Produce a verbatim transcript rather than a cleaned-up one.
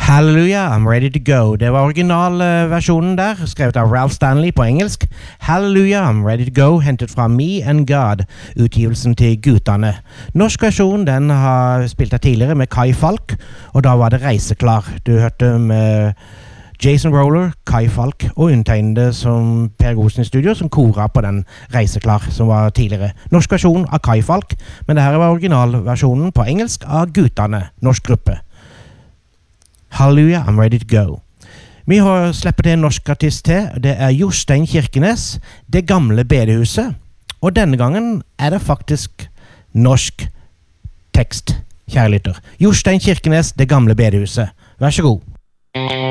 Hallelujah, I'm ready to go. Det var originalversjonen der, skrevet av Ralph Stanley på engelsk. Hallelujah, I'm ready to go, hentet fra Me and God, utgivelsen til guttene. Norsk versjon, den har spilt her tidligere med Kai Falk, og da var det Reiseklar. Du hørte med Jason Roller, Kai Falk og undertegnede som Per Gosen i studio, som kora på den Reiseklar som var tidligere. Norsk versjon av Kai Falk, men det her var originalversjonen på engelsk av guttene, norsk gruppe. Hallelujah, I'm ready to go. Vi har sleppet til en norsk artist til. Det er Jostein Kirkenes, Det gamle bedehuset. Og denne gangen er det faktisk norsk tekst, kjære lytter. Jostein Kirkenes, Det gamle bedehuset. Vær så god.